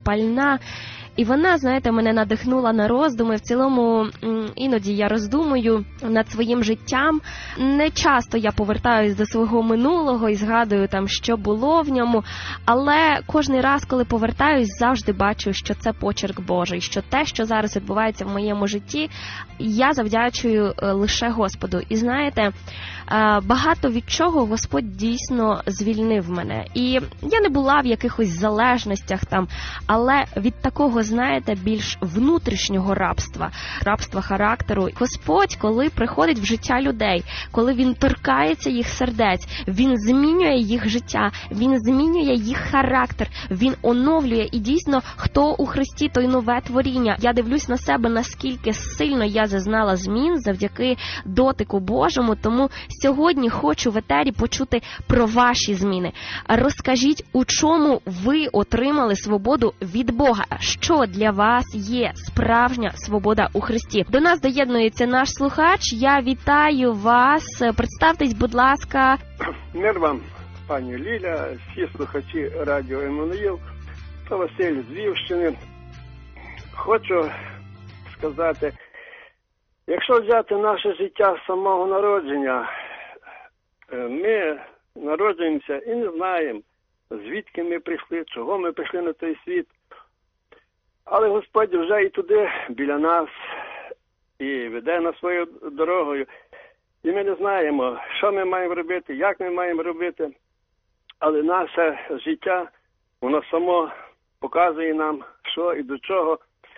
пальна. І вона, знаєте, мене надихнула на роздуми. В цілому, іноді я роздумую над своїм життям. Не часто я повертаюсь до свого минулого і згадую там, що було в ньому. Але кожний раз, коли повертаюсь, завжди бачу, що це почерк Божий. Що те, що зараз відбувається в моєму житті, я завдячую лише Господу. І знаєте, багато від чого Господь дійсно звільнив мене. І я не була в якихось залежностях там, але від такого, знаєте, більш внутрішнього рабства характеру. Господь, коли приходить в життя людей, коли Він торкається їх сердець, Він змінює їх життя, Він змінює їх характер, Він оновлює. І дійсно, хто у Христі, той нове творіння. Я дивлюсь на себе, наскільки сильно я зазнала змін завдяки дотику Божому, тому сьогодні хочу в етері почути про ваші зміни. Розкажіть, у чому ви отримали свободу від Бога? Що для вас є справжня свобода у Христі? До нас доєднується наш слухач. Я вітаю вас. Представтесь, будь ласка. Мир вам, пані Ліля, всі слухачі радіо Еммануїл, та Василь з Львівщини. Хочу сказати, якщо взяти наше життя з самого народження, ми народжуємося і не знаємо, звідки ми прийшли, чого ми прийшли на той світ. Але Господь вже і туди, біля нас, і веде нас своєю дорогою. І ми не знаємо, що ми маємо робити, як ми маємо робити. Але наше життя, воно само показує нам, що і до чого.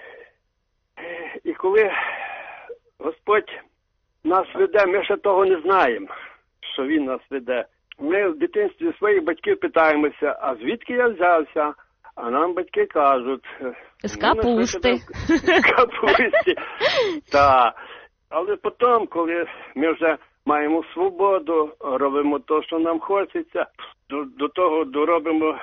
І коли Господь нас веде, ми ще того не знаємо, що Він нас веде. Ми в дитинстві своїх батьків питаємося, а звідки я взявся? А нам батьки кажуть... З капусти. З капусти, так. Але потім, коли ми вже маємо свободу, робимо те, що нам хочеться, до того доробимо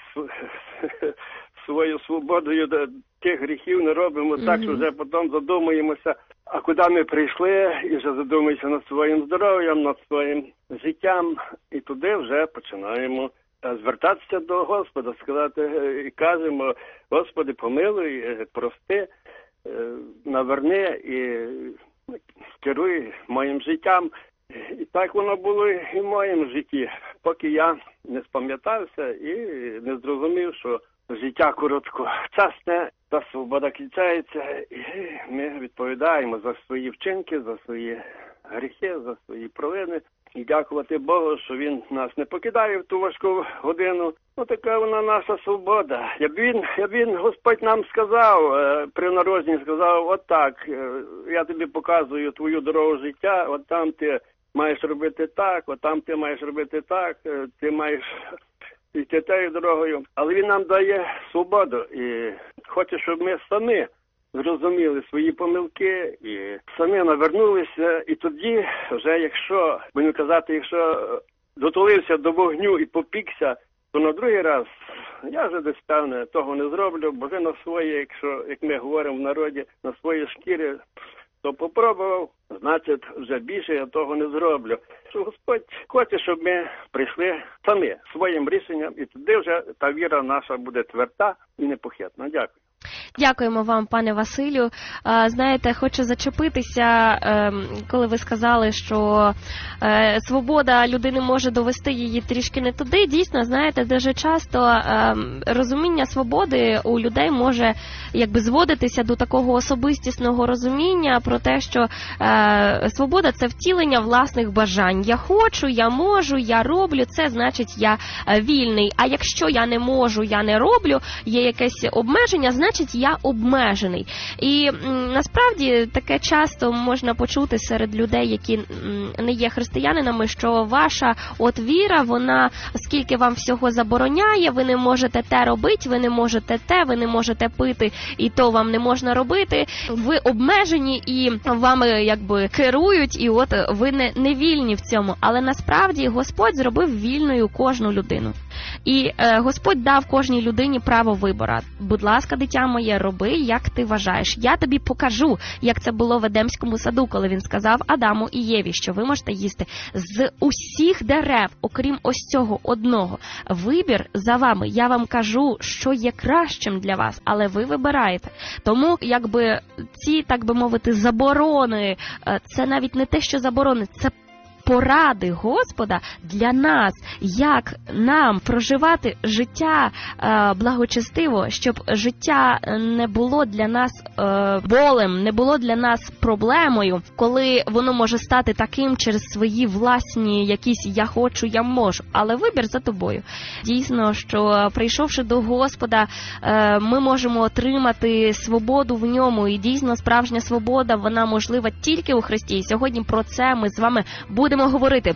свою свободою, тих гріхів не робимо, так що вже потім задумуємося, а куди ми прийшли, і вже задумуємося над своїм здоров'ям, над своїм життям, і туди вже починаємо звертатися до Господа, сказати, і кажемо, Господи, помилуй, прости, наверни і керуй моїм життям. І так воно було і в моєму житті, поки я не спам'ятався і не зрозумів, що життя короткочасне, та свобода кінчається, і ми відповідаємо за свої вчинки, за свої гріхи, за свої провини. І дякувати Богу, що Він нас не покидає в ту важку годину. Ну, така вона наша свобода. Як він Господь нам сказав, при народженні сказав, от так, я тобі показую твою дорогу життя, от там ти маєш робити так, от там ти маєш робити так, ти маєш йти тією дорогою. Але Він нам дає свободу і хоче, щоб ми самі зрозуміли свої помилки і самі навернулися. І тоді вже, якщо, будемо казати, якщо дотулився до вогню і попікся, то на другий раз я вже десь певне того не зроблю, бо вже на своє, якщо, як ми говоримо в народі, на своїй шкірі, то попробував, значить, вже більше я того не зроблю. Що Господь хоче, щоб ми прийшли самі своїм рішенням, і тоді вже та віра наша буде тверда і непохитна. Дякую. Дякуємо вам, пане Василю. Знаєте, хочу зачепитися, коли ви сказали, що свобода людини може довести її трішки не туди. Дійсно, знаєте, дуже часто розуміння свободи у людей може якби зводитися до такого особистісного розуміння про те, що свобода – це втілення власних бажань. Я хочу, я можу, я роблю, це значить я вільний. А якщо я не можу, я не роблю, є якесь обмеження, значить я обмежений. І насправді таке часто можна почути серед людей, які не є християнинами, що ваша от віра, вона скільки вам всього забороняє, ви не можете те робити, ви не можете те, ви не можете пити, і то вам не можна робити. Ви обмежені і вами якби керують, і от ви не вільні в цьому. Але насправді Господь зробив вільною кожну людину. І Господь дав кожній людині право вибору. Будь ласка, дитя моє, роби, як ти вважаєш. Я тобі покажу, як це було в Едемському саду, коли він сказав Адаму і Єві, що ви можете їсти з усіх дерев, окрім ось цього одного. Вибір за вами. Я вам кажу, що є кращим для вас, але ви вибираєте. Тому, якби, ці, так би мовити, заборони, це навіть не те, що заборони, це поради Господа для нас, як нам проживати життя благочестиво, щоб життя не було для нас болем, не було для нас проблемою, коли воно може стати таким через свої власні якісь «я хочу, я можу», але вибір за тобою. Дійсно, що прийшовши до Господа, ми можемо отримати свободу в ньому, і дійсно справжня свобода, вона можлива тільки у Христі. І сьогодні про це ми з вами будемо говорити.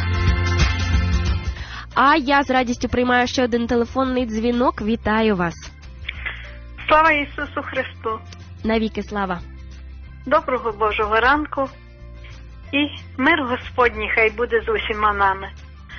А я з радістю приймаю ще один телефонний дзвінок. Вітаю вас. Слава Ісусу Христу. Навіки слава. Доброго Божого ранку. І мир Господній хай буде з усіма нами.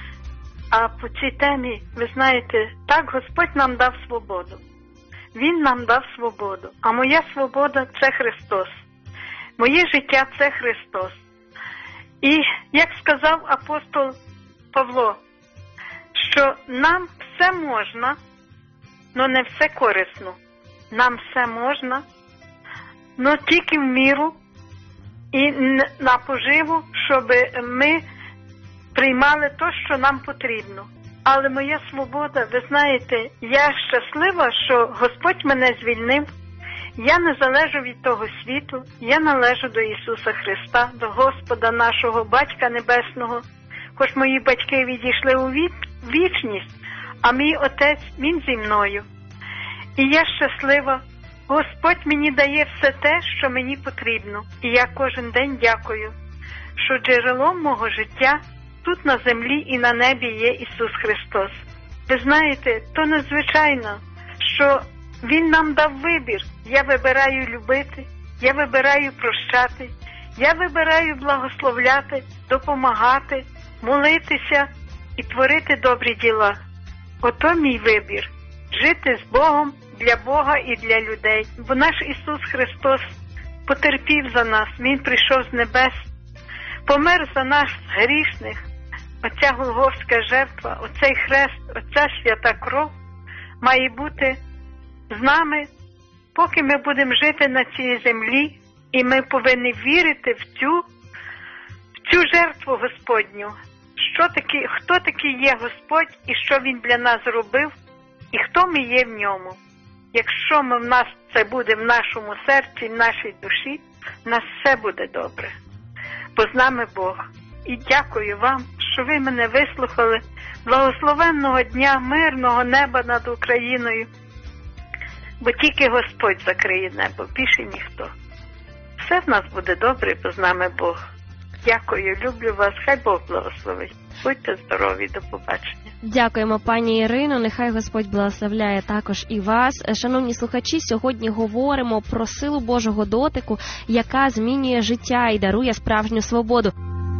А по цій темі, ви знаєте, так Господь нам дав свободу. Він нам дав свободу. А моя свобода – це Христос. Моє життя – це Христос. І, як сказав апостол Павло, що нам все можна, але не все корисно. Нам все можна, але тільки в міру і на поживу, щоб ми приймали те, що нам потрібно. Але моя свобода, ви знаєте, я щаслива, що Господь мене звільнив. Я не залежу від того світу, я належу до Ісуса Христа, до Господа нашого, Батька Небесного. Хоч мої батьки відійшли у вічність, а мій Отець, Він зі мною. І я щаслива. Господь мені дає все те, що мені потрібно. І я кожен день дякую, що джерелом мого життя тут на землі і на небі є Ісус Христос. Ви знаєте, то надзвичайно, що Він нам дав вибір. Я вибираю любити, я вибираю прощати, я вибираю благословляти, допомагати, молитися і творити добрі діла. Ото мій вибір – жити з Богом, для Бога і для людей. Бо наш Ісус Христос потерпів за нас, Він прийшов з небес, помер за нас грішних. Оця голгофська жертва, оцей хрест, оця свята кров має бути з нами, поки ми будемо жити на цій землі, і ми повинні вірити в цю жертву Господню. Хто такий є Господь і що Він для нас зробив, і хто ми є в ньому. Якщо в нас це буде в нашому серці, в нашій душі, в нас все буде добре. Бо з нами Бог. І дякую вам, що ви мене вислухали. Благословенного дня, мирного неба над Україною. Бо тільки Господь закриє небо, більше ніхто. Все в нас буде добре, бо з нами Бог. Дякую, люблю вас, хай Бог благословить. Будьте здорові, до побачення. Дякуємо, пані Ірино, нехай Господь благословляє також і вас. Шановні слухачі, сьогодні говоримо про силу Божого дотику, яка змінює життя і дарує справжню свободу.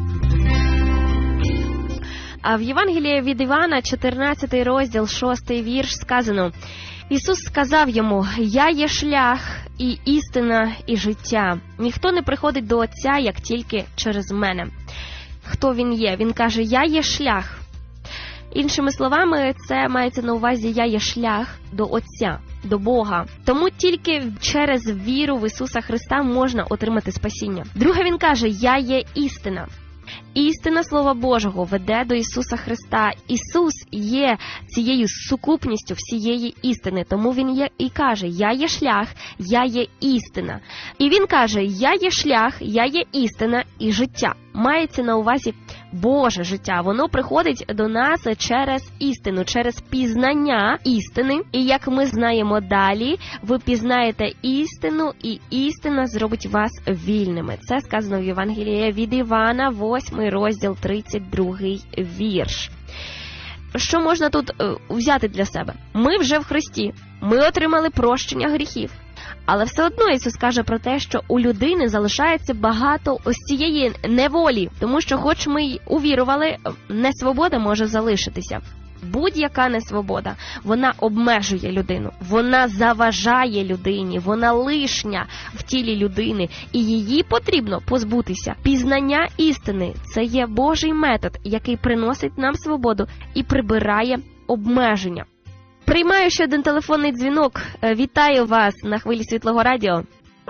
А в Євангелії від Івана, 14 розділ, 6 вірш, сказано: Ісус сказав йому: «Я є шлях і істина і життя. Ніхто не приходить до Отця, як тільки через мене». Хто він є? Він каже: «Я є шлях». Іншими словами, це мається на увазі: я є шлях до Отця, до Бога. Тому тільки через віру в Ісуса Христа можна отримати спасіння. Друге, він каже: «Я є істина». Істина Слова Божого веде до Ісуса Христа. Ісус є цією сукупністю всієї істини. Тому Він є і каже: «Я є шлях, я є істина». І Він каже: «Я є шлях, я є істина і життя». Мається на увазі Боже життя. Воно приходить до нас через істину, через пізнання істини. І як ми знаємо далі, ви пізнаєте істину, і істина зробить вас вільними. Це сказано в Євангелії від Івана, 8 розділ, 32 вірш. Що можна тут взяти для себе? Ми вже в Христі, ми отримали прощення гріхів. Але все одно Ісус каже про те, що у людини залишається багато ось цієї неволі, тому що хоч ми й увірували, несвобода може залишитися. Будь-яка несвобода, вона обмежує людину, вона заважає людині, вона лишня в тілі людини, і її потрібно позбутися. Пізнання істини – це є Божий метод, який приносить нам свободу і прибирає обмеження. Приймаю ще один телефонний дзвінок. Вітаю вас на хвилі Світлого Радіо.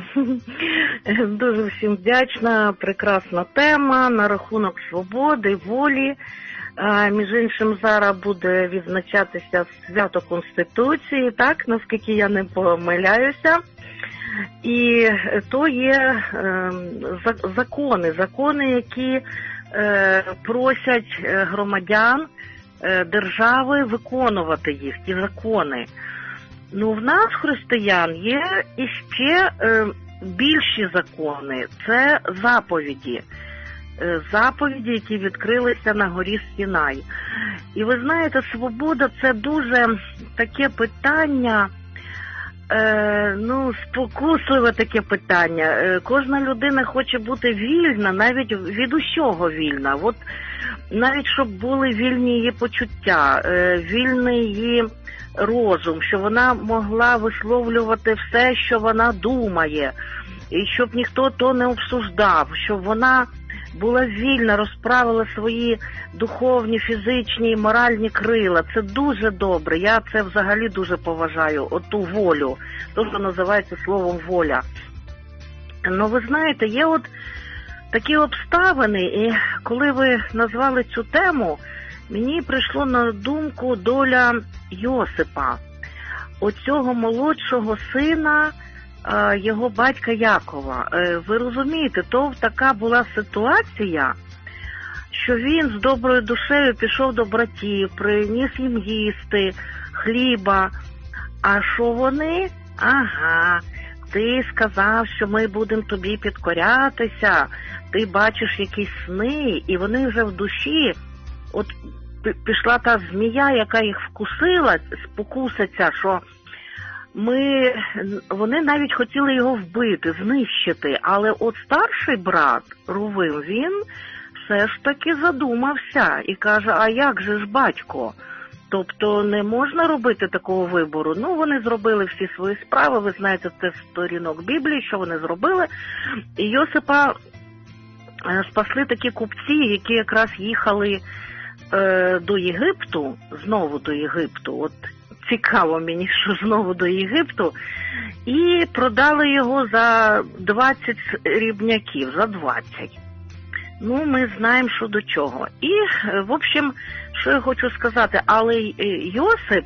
Дуже всім вдячна, прекрасна тема на рахунок свободи, волі. Між іншим, зараз буде відзначатися свято Конституції, так, наскільки я не помиляюся. І то є закони, які просять громадян держави виконувати їх, ті закони. Ну, в нас, християн, є іще більші закони. Це заповіді. Заповіді, які відкрилися на горі Сінай. І ви знаєте, свобода – це дуже таке питання, спокусливе таке питання. Кожна людина хоче бути вільна, навіть від усього вільна. От навіть щоб були вільні її почуття, вільний її розум, щоб вона могла висловлювати все, що вона думає, і щоб ніхто то не обсуждав, щоб вона була вільна, розправила свої духовні, фізичні і моральні крила. Це дуже добре. Я це взагалі дуже поважаю, оту волю, то, що називається словом воля. Ну, ви знаєте, є от такі обставини, і коли ви назвали цю тему, мені прийшло на думку доля Йосипа, оцього молодшого сина його батька Якова. Ви розумієте, то така була ситуація, що він з доброю душею пішов до братів, приніс їм їсти, хліба. А що вони? Ага, ти сказав, що ми будемо тобі підкорятися, ти бачиш якісь сни, і вони вже в душі, от пішла та змія, яка їх вкусила, спокуситься, що вони навіть хотіли його вбити, знищити, але от старший брат Рувим, він все ж таки задумався і каже, а як же ж батько? Тобто не можна робити такого вибору. Ну, вони зробили всі свої справи, ви знаєте, це сторінок Біблії, що вони зробили. І Йосипа спасли такі купці, які якраз їхали до Єгипту, знову до Єгипту, от цікаво мені, що знову до Єгипту, і продали його за 20 срібняків, за 20. Ну, ми знаємо, що до чого. І, в общем, що я хочу сказати, але Йосип,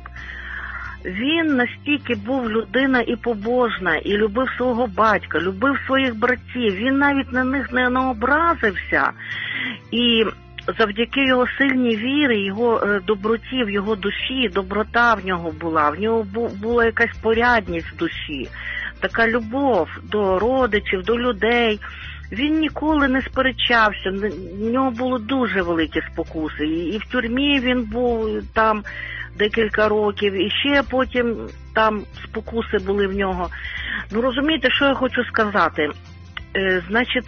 він настільки був людина і побожна, і любив свого батька, любив своїх братів, він навіть на них не образився. І завдяки його сильній вірі, його доброті, в його душі, доброта в нього була якась порядність в душі, така любов до родичів, до людей. Він ніколи не сперечався, в нього було дуже великі спокуси. І в тюрмі він був там декілька років, і ще потім там спокуси були в нього. Ну, розумієте, що я хочу сказати? Значить,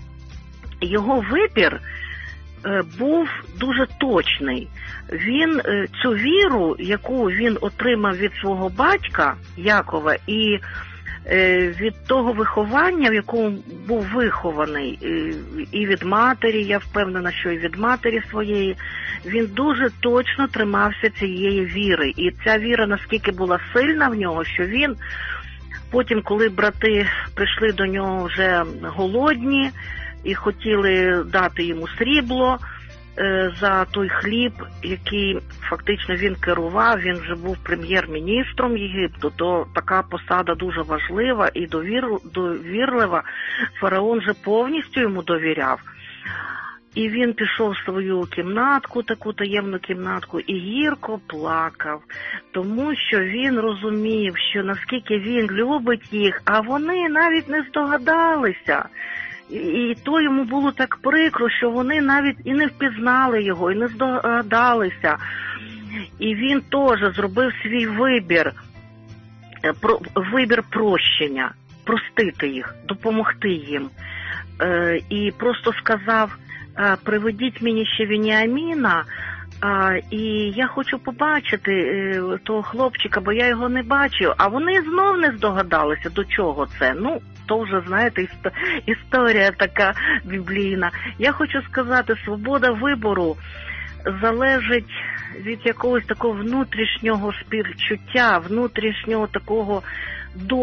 його вибір був дуже точний. Він цю віру, яку він отримав від свого батька Якова, і від того виховання, в якому був вихований, і від матері, я впевнена, що і від матері своєї, він дуже точно тримався цієї віри. І ця віра наскільки була сильна в нього, що він потім, коли брати прийшли до нього вже голодні і хотіли дати йому срібло за той хліб, який фактично він керував, він вже був прем'єр-міністром Єгипту, то така посада дуже важлива і довірлива. Фараон же повністю йому довіряв. І він пішов в свою кімнатку, таку таємну кімнатку, і гірко плакав, тому що він розумів, що наскільки він любить їх, а вони навіть не здогадалися. І то йому було так прикро, що вони навіть і не впізнали його, і не здогадалися. І він теж зробив свій вибір прощення, простити їх, допомогти їм. І просто сказав, приведіть мені ще Веніаміна, І я хочу побачити того хлопчика, бо я його не бачив. А вони знов не здогадалися, до чого це. Ну, то вже, знаєте, історія така біблійна. Я хочу сказати, свобода вибору залежить від якогось такого внутрішнього співчуття, внутрішнього такого